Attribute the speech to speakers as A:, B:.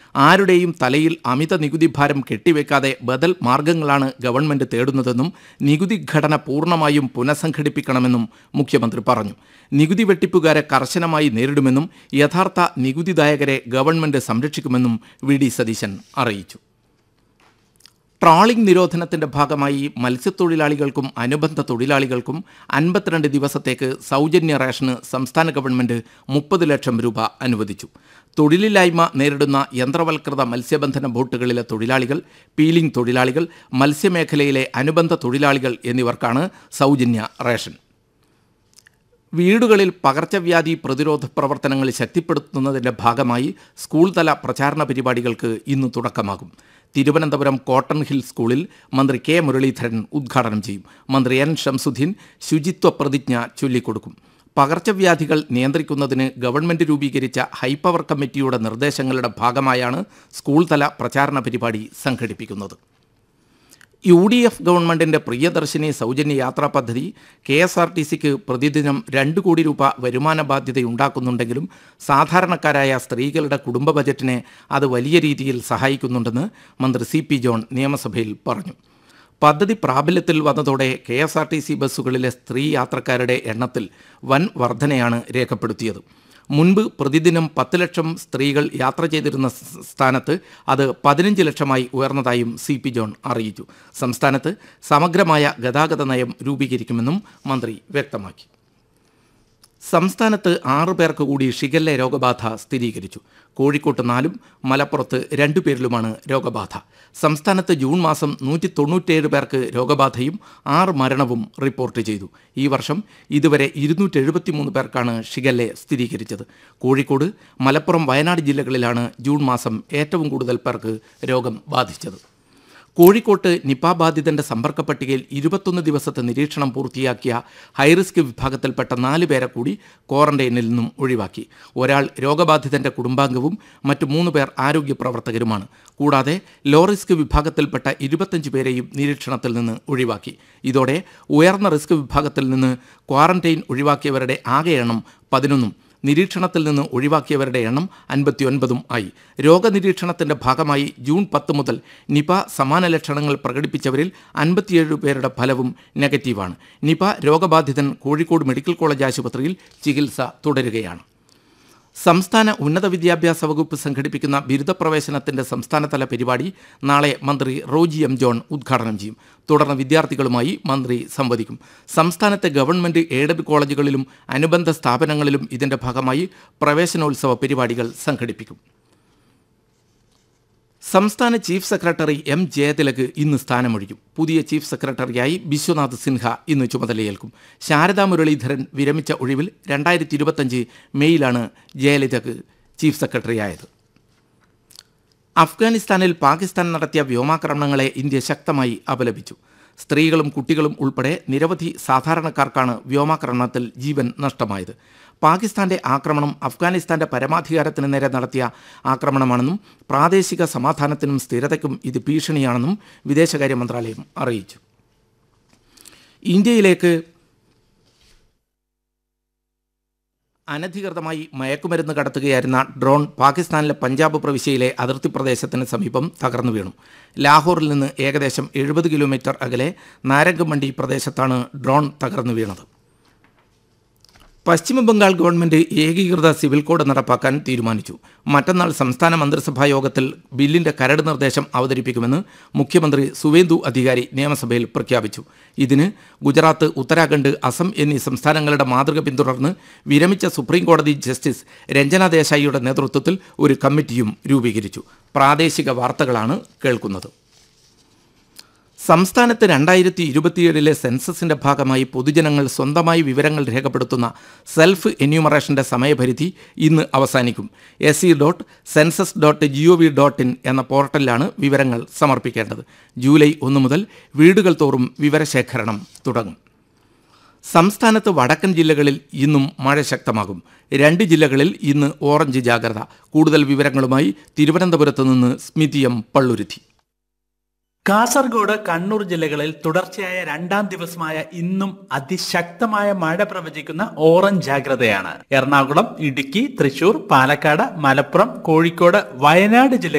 A: ആരുടെയും തലയിൽ അമിത നികുതി ഭാരം കെട്ടിവെക്കാതെ ബദൽ മാർഗങ്ങളാണ് ഗവൺമെന്റ് തേടുന്നതെന്നും നികുതി ഘടന പൂർണ്ണമായും പുനഃസംഘടിപ്പിക്കണമെന്നും മുഖ്യമന്ത്രി പറഞ്ഞു. നികുതി വെട്ടിപ്പുകാരെ കർശനമായി നേരിടുമെന്നും യഥാർത്ഥ നികുതിദായകരെ ഗവൺമെന്റ് സംരക്ഷിക്കുമെന്നും വി.ഡി. സതീശൻ അറിയിച്ചു. ട്രോളിംഗ് നിരോധനത്തിന്റെ ഭാഗമായി മത്സ്യത്തൊഴിലാളികൾക്കും അനുബന്ധ തൊഴിലാളികൾക്കും 52 ദിവസത്തേക്ക് സൗജന്യ റേഷന് സംസ്ഥാന ഗവൺമെന്റ് 30 ലക്ഷം രൂപ അനുവദിച്ചു. തൊഴിലില്ലായ്മ നേരിടുന്ന യന്ത്രവൽകൃത മത്സ്യബന്ധന ബോട്ടുകളിലെ തൊഴിലാളികൾ, പീലിംഗ് തൊഴിലാളികൾ, മത്സ്യമേഖലയിലെ അനുബന്ധ തൊഴിലാളികൾ എന്നിവർക്കാണ് സൗജന്യ റേഷൻ. വീടുകളിൽ പകർച്ചവ്യാധി പ്രതിരോധ പ്രവർത്തനങ്ങൾ ശക്തിപ്പെടുത്തുന്നതിൻ്റെ ഭാഗമായി സ്കൂൾ തല പ്രചാരണ പരിപാടികൾക്ക് ഇന്ന് തുടക്കമാകും. തിരുവനന്തപുരം കോട്ടൺ ഹിൽ സ്കൂളിൽ മന്ത്രി കെ മുരളീധരൻ ഉദ്ഘാടനം ചെയ്യും. മന്ത്രി എൻ ഷംസുദ്ദീൻ ശുചിത്വ പ്രതിജ്ഞ ചൊല്ലിക്കൊടുക്കും. പകർച്ചവ്യാധികൾ നിയന്ത്രിക്കുന്നതിന് ഗവൺമെന്റ് രൂപീകരിച്ച ഹൈപ്പവർ കമ്മിറ്റിയുടെ നിർദ്ദേശങ്ങളുടെ ഭാഗമായാണ് സ്കൂൾ തല പ്രചാരണ പരിപാടി സംഘടിപ്പിക്കുന്നത്. UDF ഗവൺമെന്റിന്റെ പ്രിയദർശിനി സൗജന്യ യാത്രാ പദ്ധതി KSRTCക്ക് പ്രതിദിനം 2 കോടി രൂപ വരുമാന ബാധ്യതയുണ്ടാക്കുന്നുണ്ടെങ്കിലും സാധാരണക്കാരായ സ്ത്രീകളുടെ കുടുംബ ബജറ്റിനെ അത് വലിയ രീതിയിൽ സഹായിക്കുന്നുണ്ടെന്ന് മന്ത്രി CP ജോൺ നിയമസഭയിൽ പറഞ്ഞു. പദ്ധതി പ്രാബല്യത്തിൽ വന്നതോടെ KSRTC ബസ്സുകളിലെ സ്ത്രീ യാത്രക്കാരുടെ എണ്ണത്തിൽ വൻ വർധനയാണ് രേഖപ്പെടുത്തിയത്. മുൻപ് പ്രതിദിനം 10 ലക്ഷം സ്ത്രീകൾ യാത്ര ചെയ്തിരുന്ന സ്ഥാനത്ത് അത് 15 ലക്ഷമായി ഉയർന്നതായും CP ജോൺ അറിയിച്ചു. സംസ്ഥാനത്ത് സമഗ്രമായ ഗതാഗത നയം രൂപീകരിക്കുമെന്നും മന്ത്രി വ്യക്തമാക്കി. സംസ്ഥാനത്ത് 6 പേർക്ക് കൂടി ഷിഗല്ല രോഗബാധ സ്ഥിരീകരിച്ചു. കോഴിക്കോട്ട് 4, മലപ്പുറത്ത് 2 പേരിലുമാണ് രോഗബാധ. സംസ്ഥാനത്ത് ജൂൺ മാസം 197 പേർക്ക് രോഗബാധയും 6 മരണവും റിപ്പോർട്ട് ചെയ്തു. ഈ വർഷം ഇതുവരെ 273 പേർക്കാണ് ഷിഗല്ല സ്ഥിരീകരിച്ചത്. കോഴിക്കോട്, മലപ്പുറം, വയനാട് ജില്ലകളിലാണ് ജൂൺ മാസം ഏറ്റവും കൂടുതൽ പേർക്ക് രോഗം ബാധിച്ചത്. കോഴിക്കോട്ട് നിപ ബാധിതന്റെ സമ്പർക്ക പട്ടികയിൽ 21 ദിവസത്തെ നിരീക്ഷണം പൂർത്തിയാക്കിയ ഹൈറിസ്ക് വിഭാഗത്തിൽപ്പെട്ട 4 പേരെ കൂടി ക്വാറന്റൈനിൽ നിന്നും ഒഴിവാക്കി. ഒരാൾ രോഗബാധിതന്റെ കുടുംബാംഗവും മറ്റു 3 പേർ ആരോഗ്യ പ്രവർത്തകരുമാണ്. കൂടാതെ ലോ റിസ്ക് വിഭാഗത്തിൽപ്പെട്ട 25 പേരെയും നിരീക്ഷണത്തിൽ നിന്ന് ഒഴിവാക്കി. ഇതോടെ ഉയർന്ന റിസ്ക് വിഭാഗത്തിൽ നിന്ന് ക്വാറന്റൈൻ ഒഴിവാക്കിയവരുടെ ആകെ എണ്ണം 11, നിരീക്ഷണത്തിൽ നിന്ന് ഒഴിവാക്കിയവരുടെ എണ്ണം 59 ആയി. രോഗനിരീക്ഷണത്തിന്റെ ഭാഗമായി ജൂൺ 10 മുതൽ നിപ സമാന ലക്ഷണങ്ങൾ പ്രകടിപ്പിച്ചവരിൽ 57 പേരുടെ ഫലവും നെഗറ്റീവാണ്. നിപ രോഗബാധിതൻ കോഴിക്കോട് മെഡിക്കൽ കോളേജ് ആശുപത്രിയിൽ ചികിത്സ തുടരുകയാണ്. സംസ്ഥാന ഉന്നത വിദ്യാഭ്യാസ വകുപ്പ് സംഘടിപ്പിക്കുന്ന ബിരുദ പ്രവേശനത്തിന്റെ സംസ്ഥാനതല പരിപാടി നാളെ മന്ത്രി റോജി എം ജോൺ ഉദ്ഘാടനം ചെയ്യും. തുടർന്ന് വിദ്യാർത്ഥികളുമായി മന്ത്രി സംവദിക്കും. സംസ്ഥാനത്തെ ഗവൺമെന്റ് എയ്ഡഡ് കോളേജുകളിലും അനുബന്ധ സ്ഥാപനങ്ങളിലും ഇതിന്റെ ഭാഗമായി പ്രവേശനോത്സവ പരിപാടികൾ സംഘടിപ്പിക്കും. സംസ്ഥാന ചീഫ് സെക്രട്ടറി M. ജയതിലക് ഇന്ന് സ്ഥാനമൊഴിക്കും. പുതിയ ചീഫ് സെക്രട്ടറിയായി ബിശ്വനാഥ് സിൻഹ ഇന്ന് ചുമതലയേൽക്കും. ശാരദാ മുരളീധരൻ വിരമിച്ച ഒഴിവിൽ 2025 മെയ്യിലാണ് ജയലളിതക്ക് ചീഫ് സെക്രട്ടറിയായത്. അഫ്ഗാനിസ്ഥാനിൽ പാകിസ്ഥാൻ നടത്തിയ വ്യോമാക്രമണങ്ങളെ ഇന്ത്യ ശക്തമായി അപലപിച്ചു. സ്ത്രീകളും കുട്ടികളും ഉൾപ്പെടെ നിരവധി സാധാരണക്കാർക്കാണ് വ്യോമാക്രമണത്തിൽ ജീവൻ നഷ്ടമായത്. പാകിസ്ഥാന്റെ ആക്രമണം അഫ്ഗാനിസ്ഥാന്റെ പരമാധികാരത്തിന് നേരെ നടത്തിയ ആക്രമണമാണെന്നും പ്രാദേശിക സമാധാനത്തിനും സ്ഥിരതയ്ക്കും ഇത് ഭീഷണിയാണെന്നും വിദേശകാര്യ മന്ത്രാലയം അറിയിച്ചു. ഇന്ത്യയിലേക്ക് അനധികൃതമായി മയക്കുമരുന്ന് കടത്തുകയായിരുന്ന ഡ്രോൺ പാകിസ്ഥാനിലെ പഞ്ചാബ് പ്രവിശ്യയിലെ അതിർത്തി പ്രദേശത്തിന് സമീപം തകർന്നു വീണു. ലാഹോറിൽ നിന്ന് ഏകദേശം 70 കിലോമീറ്റർ അകലെ നാരംഗമണ്ഡി പ്രദേശത്താണ് ഡ്രോൺ തകർന്നു വീണത്. പശ്ചിമബംഗാൾ ഗവൺമെന്റ് ഏകീകൃത സിവിൽ കോഡ് നടപ്പാക്കാൻ തീരുമാനിച്ചു. മറ്റന്നാൾ സംസ്ഥാന മന്ത്രിസഭാ യോഗത്തിൽ ബില്ലിന്റെ കരട് നിർദ്ദേശം അവതരിപ്പിക്കുമെന്ന് മുഖ്യമന്ത്രി സുവേന്ദു അധികാരി നിയമസഭയിൽ പ്രഖ്യാപിച്ചു. ഇതിന് ഗുജറാത്ത്, ഉത്തരാഖണ്ഡ്, അസം എന്നീ സംസ്ഥാനങ്ങളുടെ മാതൃക പിന്തുടർന്ന് വിരമിച്ച സുപ്രീം കോടതി ജസ്റ്റിസ് രഞ്ജന ദേശായിയുടെ നേതൃത്വത്തിൽ ഒരു കമ്മിറ്റിയും രൂപീകരിച്ചു. പ്രാദേശിക വാർത്തകളാണ് കേൾക്കുന്നത്. സംസ്ഥാനത്ത് 2027 സെൻസസിന്റെ ഭാഗമായി പൊതുജനങ്ങൾ സ്വന്തമായി വിവരങ്ങൾ രേഖപ്പെടുത്തുന്ന സെൽഫ് എന്യൂമറേഷന്റെ സമയപരിധി ഇന്ന് അവസാനിക്കും. se.census.gov.in എന്ന പോർട്ടലിലാണ് വിവരങ്ങൾ സമർപ്പിക്കേണ്ടത്. ജൂലൈ 1 മുതൽ വീടുകൾ തോറും വിവരശേഖരണം തുടങ്ങും. സംസ്ഥാനത്ത് വടക്കൻ ജില്ലകളിൽ ഇന്നും മഴ ശക്തമാകും. 2 ജില്ലകളിൽ ഇന്ന് ഓറഞ്ച് ജാഗ്രത. കൂടുതൽ വിവരങ്ങളുമായി തിരുവനന്തപുരത്ത് നിന്ന് സ്മിതി എം പള്ളുരുത്തി.
B: കാസർഗോഡ്, കണ്ണൂർ ജില്ലകളിൽ തുടർച്ചയായ 2ാം ദിവസമായ ഇന്നും അതിശക്തമായ മഴ പ്രവചിക്കുന്ന ഓറഞ്ച് ജാഗ്രതയാണ്. എറണാകുളം, ഇടുക്കി, തൃശൂർ, പാലക്കാട്, മലപ്പുറം, കോഴിക്കോട്, വയനാട് ജില്ലകളിൽ